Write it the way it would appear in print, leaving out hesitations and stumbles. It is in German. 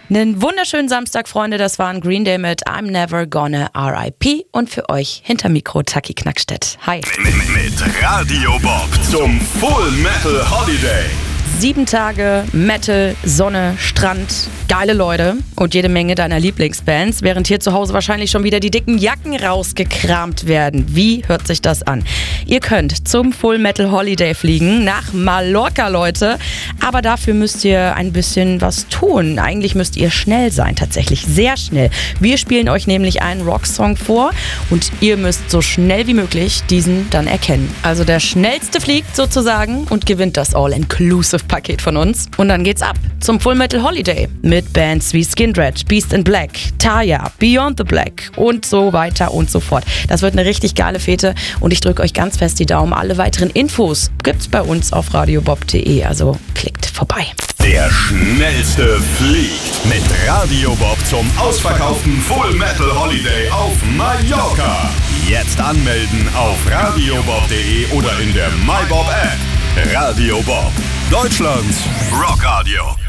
Einen wunderschönen Samstag, Freunde. Das waren Green Day mit I'm Never Gonna R.I.P. Und für euch hinter Mikro Taki Knackstedt. Hi. Mit Radio Bob zum Full Metal Holiday. 7 Tage Metal, Sonne, Strand, geile Leute und jede Menge deiner Lieblingsbands, während hier zu Hause wahrscheinlich schon wieder die dicken Jacken rausgekramt werden. Wie hört sich das an? Ihr könnt zum Full Metal Holiday fliegen, nach Mallorca, Leute, aber dafür müsst ihr ein bisschen was tun. Eigentlich müsst ihr schnell sein, tatsächlich sehr schnell. Wir spielen euch nämlich einen Rocksong vor und ihr müsst so schnell wie möglich diesen dann erkennen. Also der Schnellste fliegt sozusagen und gewinnt das All-Inclusive-Paket von uns. Und dann geht's ab zum Full Metal Holiday mit Bands wie Skindred, Beast in Black, Taya, Beyond the Black und so weiter und so fort. Das wird eine richtig geile Fete und ich drücke euch ganz fest die Daumen. Alle weiteren Infos gibt's bei uns auf radiobob.de, also klickt vorbei. Der Schnellste fliegt mit Radio Bob zum ausverkauften Full Metal Holiday auf Mallorca. Jetzt anmelden auf radiobob.de oder in der MyBob App. Radio Bob, Deutschlands Rockradio.